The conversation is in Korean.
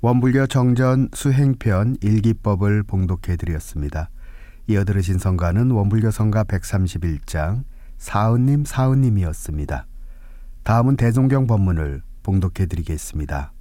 원불교 정전 수행편 일기법을 봉독해드렸습니다. 이어 들으신 성가는 원불교 성가 131장 사은님이었습니다. 다음은 대종경 법문을 봉독해드리겠습니다.